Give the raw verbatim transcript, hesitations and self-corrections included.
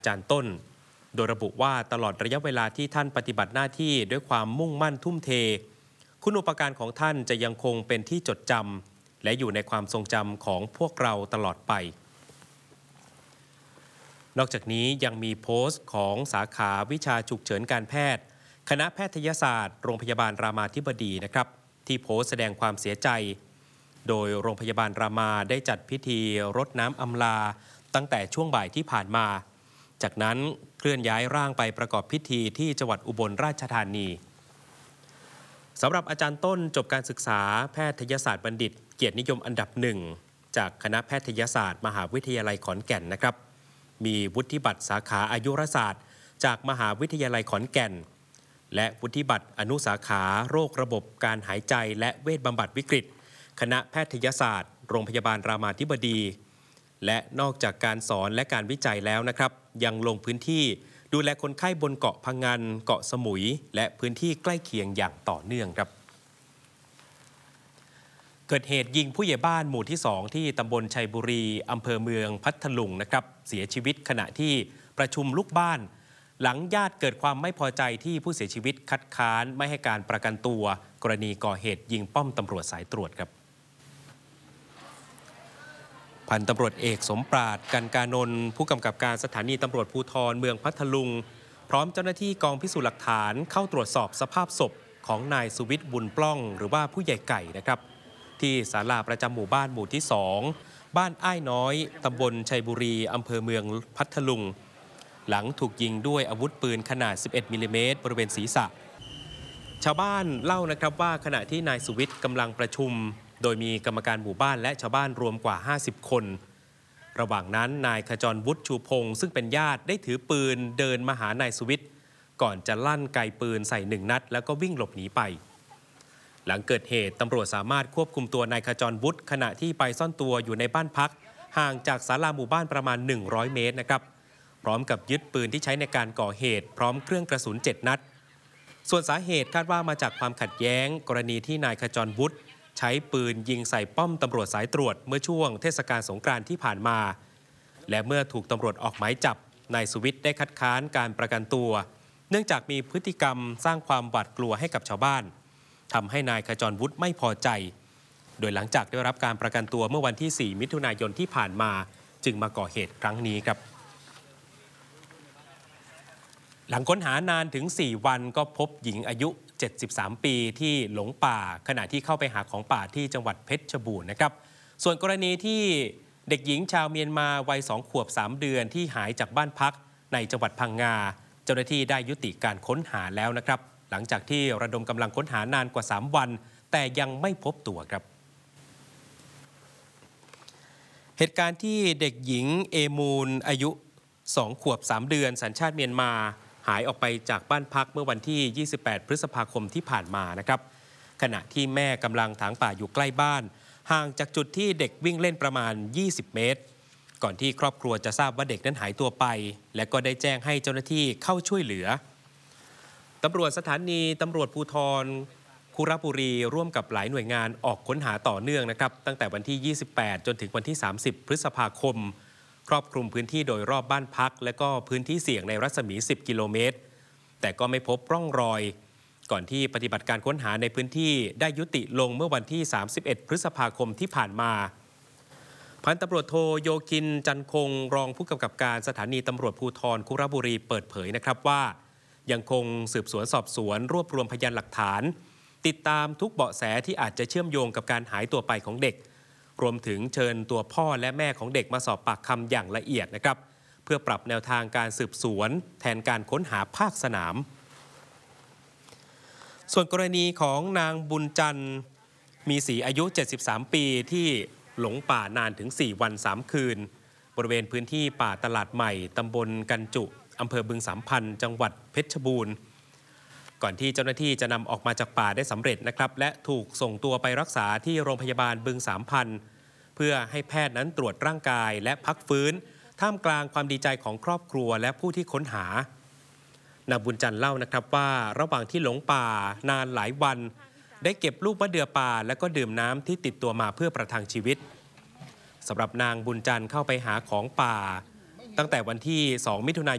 อาจารย์ต้นโดยระบุว่าตลอดระยะเวลาที่ท่านปฏิบัติหน้าที่ด้วยความมุ่งมั่นทุ่มเทคุณูปการของท่านจะยังคงเป็นที่จดจำและอยู่ในความทรงจำของพวกเราตลอดไปนอกจากนี้ยังมีโพสต์ของสาขาวิชาฉุกเฉินการแพทย์คณะแพทยศาสตร์โรงพยาบาลรามาธิบดีนะครับที่โพสต์แสดงความเสียใจโดยโรงพยาบาลรามาได้จัดพิธีรดน้ำอำลาตั้งแต่ช่วงบ่ายที่ผ่านมาจากนั้นเคลื่อนย้ายร่างไปประกอบพิธีที่จังหวัดอุบลราชธานีสำหรับอาจารย์ต้นจบการศึกษาแพทยศาสตร์บัณฑิตเกียรตินิยมอันดับหนึ่งจากคณะแพทยศาสตร์มหาวิทยาลัยขอนแก่นนะครับมีวุฒิบัตรสาขาอายุรศาสตร์จากมหาวิทยาลัยขอนแก่นและวุฒิบัตรอนุสาขาโรคระบบการหายใจและเวชบำบัดวิกฤตคณะแพทยศาสตร์โรงพยาบาลรามาธิบดีและนอกจากการสอนและการวิจัยแล้วนะครับยังลงพื้นที่ดูแลคนไข้บนเกาะพังงานเกาะสมุยและพื้นที่ใกล้เคียงอย่างต่อเนื่องครับเกิดเหตุยิงผู้ใหญ่บ้านหมู่ที่สองที่ตำบลชัยบุรีอำเภอเมืองพัทลุงนะครับเสียชีวิตขณะที่ประชุมลูกบ้านหลังญาติเกิดความไม่พอใจที่ผู้เสียชีวิตคัดค้านไม่ให้การประกันตัวกรณีก่อเหตุยิงป้อมตำรวจสายตรวจครับพันตำรวจเอกสมปราดกันกานนท์ผู้กำกับการสถานีตำรวจภูธรเมืองพัทลุงพร้อมเจ้าหน้าที่กองพิสูจน์หลักฐานเข้าตรวจสอบสภาพศพของนายสุวิทย์บุญปล้องหรือว่าผู้ใหญ่ไก่นะครับที่ศาลาประจำหมู่บ้านหมู่ที่สองบ้านอ้ายน้อยตำบลชัยบุรีอำเภอเมืองพัทลุงหลังถูกยิงด้วยอาวุธปืนขนาดสิบเอ็ดมิลลิเมตรบริเวณศีรษะชาวบ้านเล่านะครับว่าขณะที่นายสุวิทย์กำลังประชุมโดยมีกรรมการหมู่บ้านและชาวบ้านรวมกว่าห้าสิบคนระหว่างนั้นนายขจรวุฒิชูพงศ์ซึ่งเป็นญาติได้ถือปืนเดินมาหานายสุวิทย์ก่อนจะลั่นไกปืนใส่หนึ่งนัดแล้วก็วิ่งหลบหนีไปหลังเกิดเหตุตำรวจสามารถควบคุมตัวนายขจรวุฒิขณะที่ไปซ่อนตัวอยู่ในบ้านพักห่างจากศาลาหมู่บ้านประมาณหนึ่งร้อยเมตรนะครับพร้อมกับยึดปืนที่ใช้ในการก่อเหตุพร้อมเครื่องกระสุนเจ็ดนัดส่วนสาเหตุคาดว่ามาจากความขัดแย้งกรณีที่นายขจรวุฒิใช้ปืนยิงใส่ป้อมตำรวจสายตรวจเมื่อช่วงเทศกาลสงกรานต์ที่ผ่านมาและเมื่อถูกตำรวจออกหมายจับนายสุวิทย์ได้คัดค้านการประกันตัวเนื่องจากมีพฤติกรรมสร้างความหวาดกลัวให้กับชาวบ้านทำให้นายขจรวุฒิไม่พอใจโดยหลังจากได้รับการประกันตัวเมื่อวันที่สี่มิถุนายนที่ผ่านมาจึงมาก่อเหตุครั้งนี้ครับหลังค้นหานานถึงสี่วันก็พบหญิงอายุเจ็ดสิบสามปีที่หลงป่าขณะที่เข้าไปหาของป่าที่จังหวัดเพชรบูรณ์นะครับส่วนกรณีที่เด็กหญิงชาวเมียนมาวัยสองขวบสามเดือนที่หายจากบ้านพักในจังหวัดพังงาเจ้าหน้าที่ได้ยุติการค้นหาแล้วนะครับหลังจากที่ระดมกำลังค้นหานานกว่าสามวันแต่ยังไม่พบตัวครับเหตุการณ์ที่เด็กหญิงเอมูลอายุสองขวบสามเดือนสัญชาติเมียนมาหายออกไปจากบ้านพักเมื่อวันที่ยี่สิบแปดพฤษภาคมที่ผ่านมานะครับขณะที่แม่กำลังถางป่าอยู่ใกล้บ้านห่างจากจุดที่เด็กวิ่งเล่นประมาณยี่สิบเมตรก่อนที่ครอบครัวจะทราบว่าเด็กนั้นหายตัวไปและก็ได้แจ้งให้เจ้าหน้าที่เข้าช่วยเหลือตำรวจสถานีตำรวจภูธรคุระบุรีร่วมกับหลายหน่วยงานออกค้นหาต่อเนื่องนะครับตั้งแต่วันที่ยี่สิบแปดจนถึงวันที่สามสิบพฤษภาคมครอบคลุมพื้นที่โดยรอบบ้านพักและก็พื้นที่เสี่ยงในรัศมีสิบกิโลเมตรแต่ก็ไม่พบร่องรอยก่อนที่ปฏิบัติการค้นหาในพื้นที่ได้ยุติลงเมื่อวันที่สามสิบเอ็ดพฤษภาคมที่ผ่านมาพันตำรวจโทโยคินจันคงรองผู้กำกับการสถานีตำรวจภูธรคุระบุรีเปิดเผยนะครับว่ายังคงสืบสวนสอบสวนรวบรวมพยานหลักฐานติดตามทุกเบาะแสที่อาจจะเชื่อมโยงกับการหายตัวไปของเด็กรวมถึงเชิญตัวพ่อและแม่ของเด็กมาสอบปากคำอย่างละเอียดนะครับเพื่อปรับแนวทางการสืบสวนแทนการค้นหาภาคสนามส่วนกรณีของนางบุญจันทร์มีศรีอายุเจ็ดสิบสามปีที่หลงป่านานถึงสี่วันสามคืนบริเวณพื้นที่ป่าตลาดใหม่ตำบลกันจุอำเภอบึงสามพันธ์จังหวัดเพชรบูรณ์ก่อนที่เจ้าหน้าที่จะนำออกมาจากป่าได้สำเร็จนะครับและถูกส่งตัวไปรักษาที่โรงพยาบาลบึงสามพันธ์เพื่อให้แพทย์นั้นตรวจร่างกายและพักฟื้นท่ามกลางความดีใจของครอบครัวและผู้ที่ค้นหานางบุญจันทร์เล่านะครับว่าระหว่างที่หลงป่านานหลายวันได้เก็บลูกมะเดื่อป่าและก็ดื่มน้ำที่ติดตัวมาเพื่อประทังชีวิตสำหรับนางบุญจันทร์เข้าไปหาของป่าตั้งแต่วันที่ สอง มิถุนายน